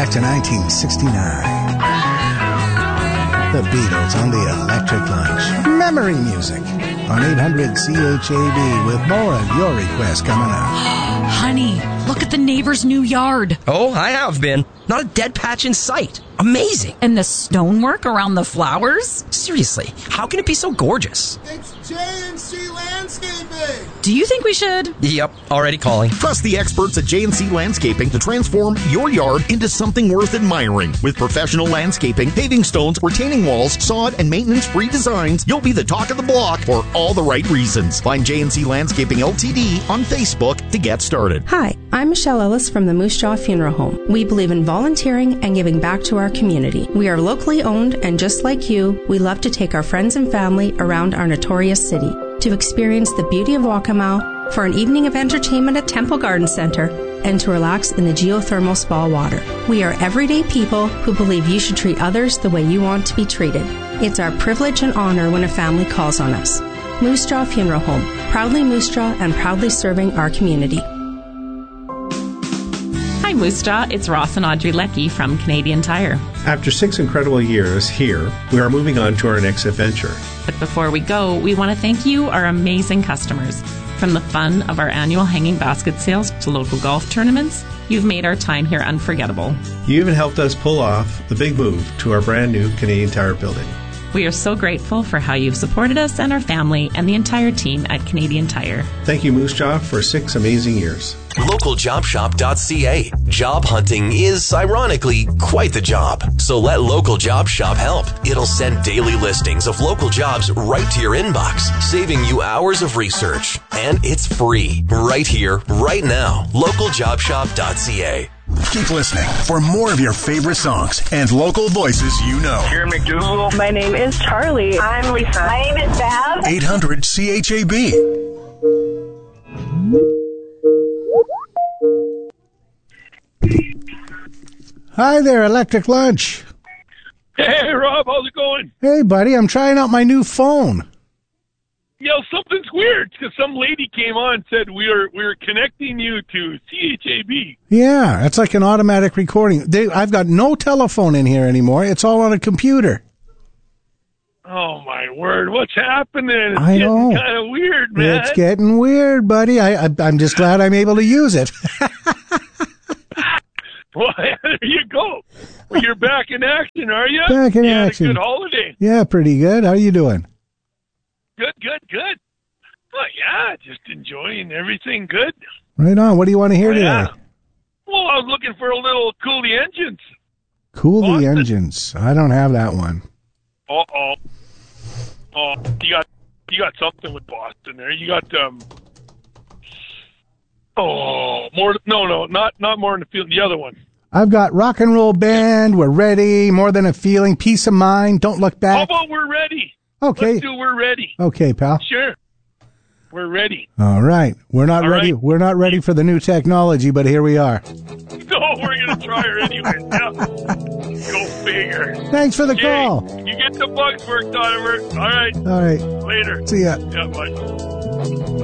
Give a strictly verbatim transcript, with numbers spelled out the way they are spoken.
back to nineteen sixty-nine. The Beatles on the Electric Lunch. Memory music on eight hundred C H A B with more of your requests coming up. Honey, look at the neighbor's new yard. Oh, I have been. Not a dead patch in sight. Amazing. And the stonework around the flowers? Seriously, how can it be so gorgeous? It's J and C Landscaping. Do you think we should? Yep, already calling. Trust the experts at J and C Landscaping to transform your yard into something worth admiring. With professional landscaping, paving stones, retaining walls, sod, and maintenance-free designs, you'll be the talk of the block for all the right reasons. Find J and C Landscaping L T D on Facebook to get started. Hi, I'm Michelle Ellis from the Moose Jaw Funeral Home. We believe in volunteering and giving back to our community. We are locally owned, and just like you, we love to take our friends and family around our notorious city to experience the beauty of Waccamaw, for an evening of entertainment at Temple Garden Center, and to relax in the geothermal spa water. We are everyday people who believe you should treat others the way you want to be treated. It's our privilege and honor when a family calls on us. Moose Jaw Funeral Home, proudly Moose Jaw and proudly serving our community. Hi Moose Jaw, it's Ross and Audrey Leckie from Canadian Tire. After six incredible years here, we are moving on to our next adventure. But before we go, we want to thank you, our amazing customers. From the fun of our annual hanging basket sales to local golf tournaments, you've made our time here unforgettable. You even helped us pull off the big move to our brand new Canadian Tire building. We are so grateful for how you've supported us and our family and the entire team at Canadian Tire. Thank you, Moose Jaw, for six amazing years. local job shop dot c a. Job hunting is, ironically, quite the job. So let Local Job Shop help. It'll send daily listings of local jobs right to your inbox, saving you hours of research. And it's free, right here, right now. local job shop dot c a. Keep listening for more of your favorite songs and local voices you know. Here, McDougal. My name is Charlie. I'm Lisa. My name is Bev. eight hundred C H A B. Hi there, Electric Lunch. Hey, Rob, how's it going? Hey, buddy, I'm trying out my new phone. You know, something's weird, because some lady came on and said we are we are connecting you to C H A B. Yeah, it's like an automatic recording. They, I've got no telephone in here anymore. It's all on a computer. Oh, my word. What's happening? It's I getting know. kind of weird, man. It's getting weird, buddy. I, I, I'm just glad I'm able to use it. Well, there you go. Well, you're back in action, are you? Back in you had action. a good holiday. Yeah, pretty good. How are you doing? Good, good, good. Well, yeah, just enjoying everything good. Right on. What do you want to hear Oh, today? yeah. Well, I was looking for a little Cool the Engines. Cool the Boston. Engines. I don't have that one. Uh-oh. Oh, you got you got something with Boston there. You got um. Oh, more no no not not more than the field. The other one. I've got Rock and Roll Band. We're ready. More Than a Feeling. Peace of Mind. Don't Look How Back. about We're Ready? Okay. Let's do We're Ready. Okay, pal. Sure. We're ready. All right. We're not All ready. right. We're not ready for the new technology, but here we are. No, we're gonna try her anyway. Yeah. Go figure. Thanks for the Jay, call. You get the bugs worked on her. All right. All right. Later. See ya. Yeah, bye.